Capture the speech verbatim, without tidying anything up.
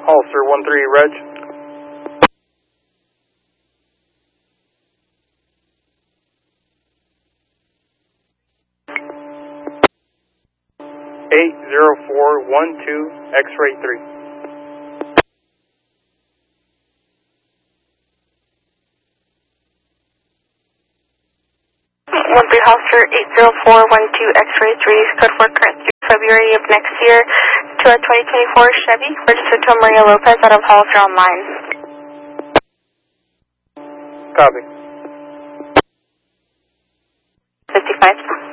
Hollister one three Reg. eight zero four one two X-ray three. one three Hollister eight zero four one two X-ray three, code for current through February of next year to a twenty twenty-four Chevy, registered to Maria Lopez out of Hollister Online. Copy. fifty-five.